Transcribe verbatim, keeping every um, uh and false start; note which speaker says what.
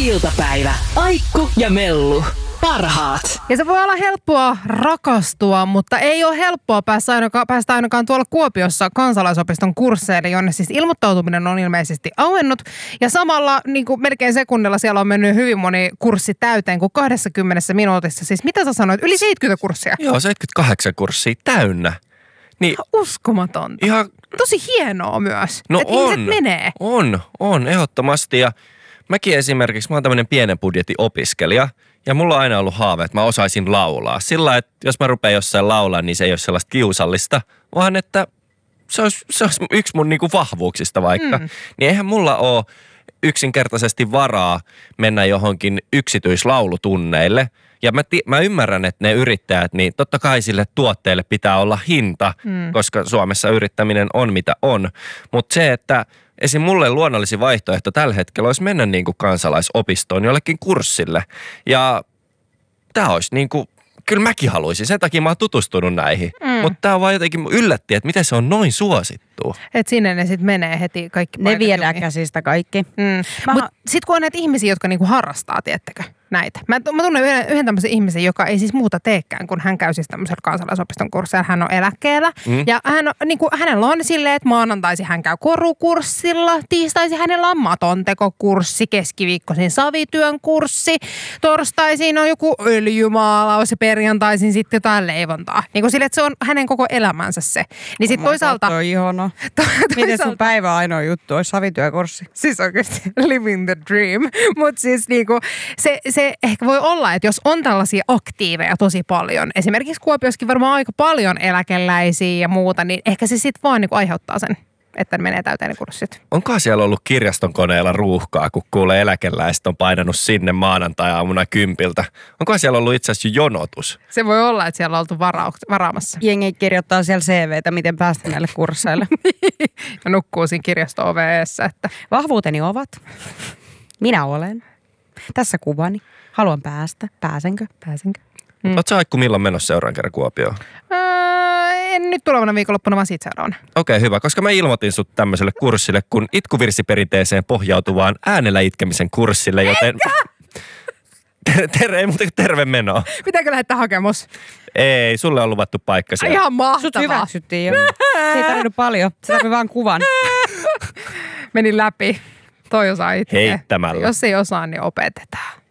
Speaker 1: iltapäivä. Aikku ja Mellu. Parhaat.
Speaker 2: Ja se voi olla helppoa rakastua, mutta ei ole helppoa päästä ainakaan, päästä ainakaan tuolla Kuopiossa kansalaisopiston kursseille, jonne siis ilmoittautuminen on ilmeisesti auennut. Ja samalla niin kuin melkein sekunnilla siellä on mennyt hyvin moni kurssi täyteen kuin kaksikymmentä minuutissa. Siis mitä sä sanoit? Yli seitsemänkymmentä kurssia?
Speaker 3: Joo, seitsemänkymmentäkahdeksan kurssia täynnä. Niin,
Speaker 2: ihan uskomatonta. Ihan, tosi hienoa myös,
Speaker 3: no
Speaker 2: että
Speaker 3: on,
Speaker 2: ihmiset menee.
Speaker 3: On, on, ehdottomasti. Ja mäkin esimerkiksi, mä oon tämmöinen pienen budjetin opiskelija. Ja mulla on aina ollut haave, että mä osaisin laulaa. Sillä, että jos mä rupean jossain laulaa, niin se ei ole sellaista kiusallista, vaan että se olisi, se olisi yksi mun niinku vahvuuksista vaikka. Mm. Niin eihän mulla ole yksinkertaisesti varaa mennä johonkin yksityislaulutunneille. Ja mä, ti- mä ymmärrän, että ne yrittäjät, niin totta kai sille tuotteelle pitää olla hinta, mm. koska Suomessa yrittäminen on mitä on. Mutta se, että esim. Mulle luonnollisin vaihtoehto tällä hetkellä olisi mennä niin kuin kansalaisopistoon jollekin kurssille. Ja tämä olisi niin kuin, kyllä mäkin haluaisin, sen takia mä oon tutustunut näihin. Mm. Mutta tämä on vaan jotenkin yllätti, että miten se on noin suosittu.
Speaker 2: Että sinne ne sitten menee heti kaikki
Speaker 4: Ne viedään käsistä kaikki.
Speaker 2: Mm. Mutta sitten kun on näitä ihmisiä, jotka niinku harrastaa, tiettäkö, näitä. Mä, mä tunnen yhden, yhden tämmöisen ihmisen, joka ei siis muuta teekään, kun hän käy siis tämmöisellä kansalaisopiston kurssilla. Hän on eläkkeellä. Mm. Ja hän, niin kuin, hänellä on silleen, että maanantaisin hän käy korukurssilla, tiistaisin hänellä on matontekokurssi, keskiviikkoisin savityön kurssi, torstaisin on joku öljymaalaus ja perjantaisin sitten jotain leivontaa. Niin kuin silleen, että se on hänen koko elämänsä se. Niin sit toisaalta...
Speaker 4: Toi ihana. To, Miten sun päivä ainoa juttu olisi savityökurssi?
Speaker 2: Siis oikeasti living the dream. Mutta siis niinku, se, se ehkä voi olla, että jos on tällaisia aktiiveja tosi paljon, esimerkiksi Kuopiossakin varmaan aika paljon eläkeläisiä ja muuta, niin ehkä se sitten vaan niinku aiheuttaa sen, että ne menee täyteen ne kurssit.
Speaker 3: Onkohan siellä ollut kirjaston koneella ruuhkaa, kun kuulee eläkeläiset on painanut sinne maanantai-aamuna kympiltä? Onkohan siellä ollut itse asiassa jonotus?
Speaker 2: Se voi olla, että siellä on oltu varau- varaamassa.
Speaker 4: Jengi kirjoittaa siellä C V:tä, miten päästä näille kursseille.
Speaker 2: Ja nukkuu siinä kirjasto-oveessa, että
Speaker 4: vahvuuteni ovat. Minä olen. Tässä kuvani. Haluan päästä. Pääsenkö? Pääsenkö?
Speaker 3: Mm. Oletko sä, Aikku, milloin menossa seuraavan kerran Kuopioon?
Speaker 2: Öö, en nyt tulevana viikonloppuna, vaan siitä seuraavana.
Speaker 3: Okei, okay, hyvä. Koska mä ilmoitin sut tämmöiselle kurssille, kun itkuvirsiperinteeseen pohjautuvaan äänellä itkemisen kurssille, joten... Ter- ter- ei muuta kuin terve menoa.
Speaker 2: Pitääkö lähettää hakemus?
Speaker 3: Ei, sulle on luvattu paikka siellä.
Speaker 2: Ihan mahtavaa.
Speaker 4: Sut hyväksyttiin jo. Se ei tarvinnut paljon. Se tarvii vaan kuvan.
Speaker 2: Meni läpi. Toi osaa itkeä.
Speaker 3: Heittämällä.
Speaker 2: Jos ei osaa, niin opetetaan.